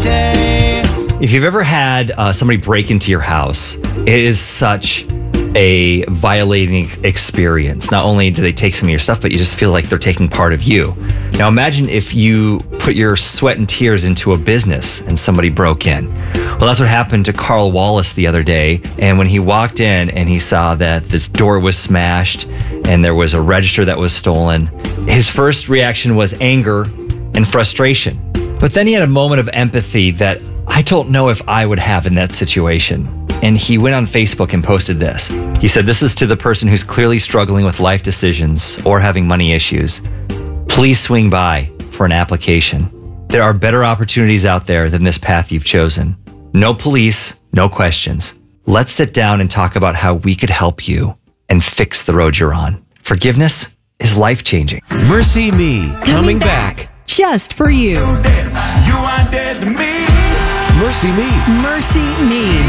day. If you've ever had somebody break into your house, it is such a violating experience. Not only do they take some of your stuff, but you just feel like they're taking part of you. Now imagine if you put your sweat and tears into a business and somebody broke in. Well, that's what happened to Carl Wallace the other day. And when he walked in and he saw that this door was smashed and there was a register that was stolen, his first reaction was anger and frustration. But then he had a moment of empathy that I don't know if I would have in that situation. And he went on Facebook and posted this. He said, "This is to the person who's clearly struggling with life decisions or having money issues. Please swing by for an application. There are better opportunities out there than this path you've chosen. No police, no questions. Let's sit down and talk about how we could help you and fix the road you're on. Forgiveness is life-changing." Mercy Me, coming back. Just for you. You are dead to me. Mercy Me. Mercy Me.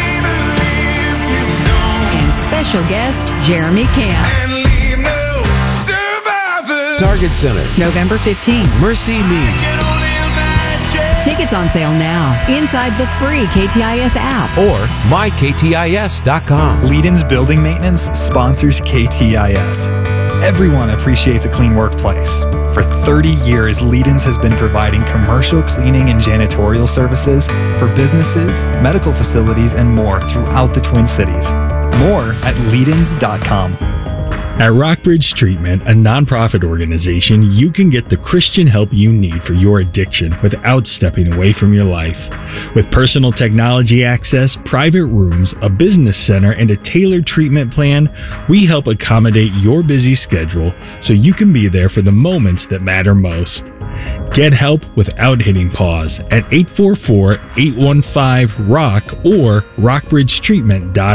And special guest, Jeremy Camp. And leave no survivors. Target Center. November 15th. Mercy Me. Can only imagine. Tickets on sale now inside the free KTIS app. Or myktis.com. Leedon's Building Maintenance sponsors KTIS. Everyone appreciates a clean workplace. For 30 years, Leedon's has been providing commercial cleaning and janitorial services for businesses, medical facilities, and more throughout the Twin Cities. More at leedons.com. At Rockbridge Treatment, a nonprofit organization, you can get the Christian help you need for your addiction without stepping away from your life. With personal technology access, private rooms, a business center, and a tailored treatment plan, we help accommodate your busy schedule so you can be there for the moments that matter most. Get help without hitting pause at 844-815-ROCK or rockbridgetreatment.org.